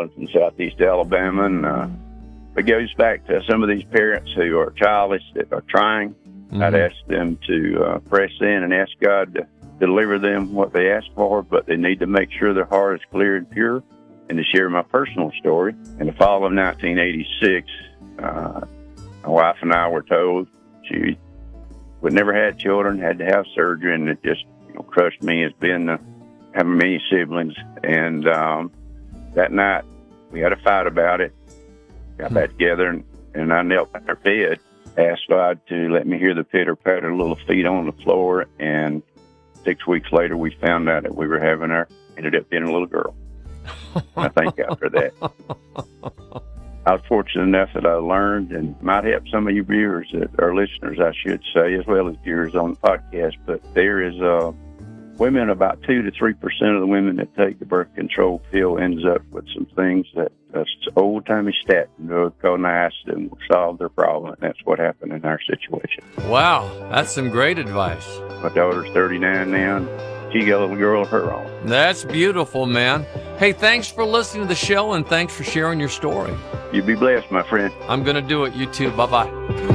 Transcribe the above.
was in southeast Alabama, and it goes back to some of these parents who are childless that are trying. I'd ask them to press in and ask God to deliver them what they ask for, but they need to make sure their heart is clear and pure. And to share my personal story, in the fall of 1986, my wife and I were told she would never had children, had to have surgery, and it just crushed me as being having many siblings. And that night, we had a fight about it. Got back together, and I knelt by her bed, asked God to let me hear the pitter-patter of little feet on the floor, and 6 weeks later, we found out that we were ended up being a little girl. I thank God for that. I was fortunate enough that I learned, and might help some of you viewers, or listeners, I should say, as well as viewers on the podcast, but there is women, about 2 to 3% of the women that take the birth control pill ends up with some things that old-timey statin drug called niacin will solve their problem, and that's what happened in our situation. Wow, that's some great advice. My daughter's 39 now, and she got a little girl of her own. That's beautiful, man. Hey, thanks for listening to the show, and thanks for sharing your story. You be blessed, my friend. I'm going to do it. You too. Bye-bye.